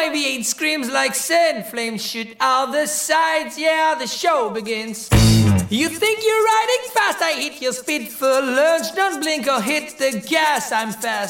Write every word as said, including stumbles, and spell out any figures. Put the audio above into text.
My V eight screams like sin, flames shoot out the sides, yeah, the show begins. You think you're riding fast, I hit your speed for lunch. Don't blink or hit the gas, I'm fast.